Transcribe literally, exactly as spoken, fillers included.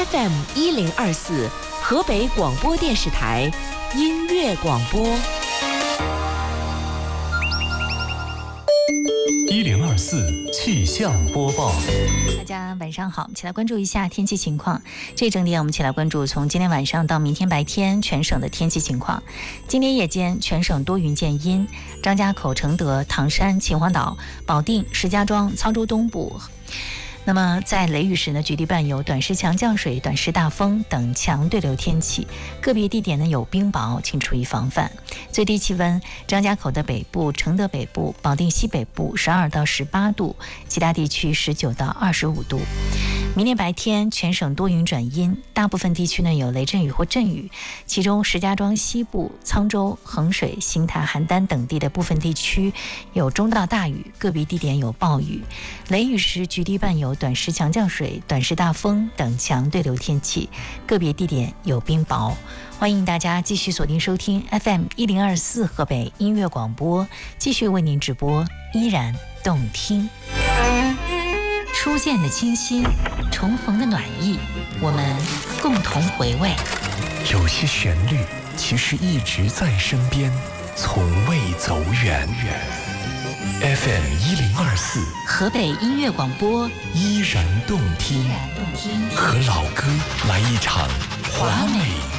F M 一零二四河北广播电视台音乐广播。 一零二四气象播报。 大家晚上好，一起来关注一下天气情况。这一整点我们一起来关注从今天晚上到明天白天全省的天气情况。今天夜间全省多云见阴，张家口、承德、唐山、秦皇岛、保定、石家庄、沧州东部。那么在雷雨时呢，局地伴有短时强降水、短时大风等强对流天气，个别地点呢有冰雹，请注意防范。最低气温，张家口的北部、承德北部、保定西北部十二到十八度，其他地区十九到二十五度。明天白天全省多云转阴，大部分地区呢有雷阵雨或阵雨，其中石家庄西部、沧州、衡水、邢台、邯郸等地的部分地区有中到大雨，个别地点有暴雨。雷雨时局地伴有短时强降水、短时大风等强对流天气，个别地点有冰雹。欢迎大家继续锁定收听 F M 一零二四河北音乐广播，继续为您直播，依然动听。初见的清新，重逢的暖意，我们共同回味。 有些旋律其实一直在身边，从未走远。F M 一零二四河北音乐广播， 依然动听，和老歌来一场华美